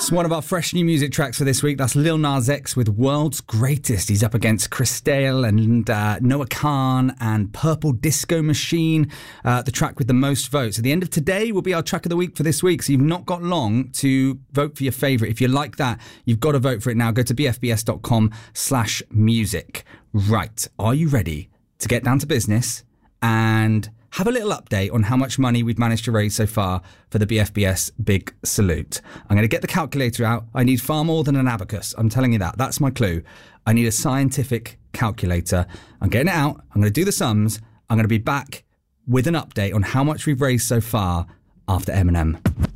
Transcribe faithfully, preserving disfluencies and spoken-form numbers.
It's one of our fresh new music tracks for this week. That's Lil Nas X with World's Greatest. He's up against Chris Dale and uh, Noah Khan and Purple Disco Machine, uh, the track with the most votes. At the end of today will be our track of the week for this week, so you've not got long to vote for your favourite. If you like that, you've got to vote for it now. Go to bfbs.com slash music. Right, are you ready to get down to business and have a little update on how much money we've managed to raise so far for the B F B S Big Salute? I'm going to get the calculator out. I need far more than an abacus. I'm telling you that. That's my clue. I need a scientific calculator. I'm getting it out. I'm going to do the sums. I'm going to be back with an update on how much we've raised so far after Eminem.